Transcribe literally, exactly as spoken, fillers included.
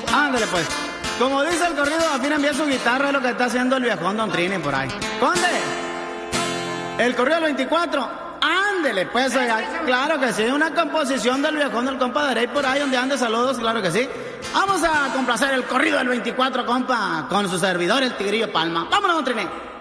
Ándale pues. Como dice el corrido, afina envía su guitarra, es lo que está haciendo el viejón Don Trini por ahí. ¡Conde! El corrido del veinticuatro. Ándele pues, oiga. Claro que sí, una composición del viejón del compa de Rey por ahí donde ande, saludos, claro que sí. Vamos a complacer el corrido del veinticuatro, compa, con su servidor, el Tigrillo Palma. ¡Vámonos, Don Trini!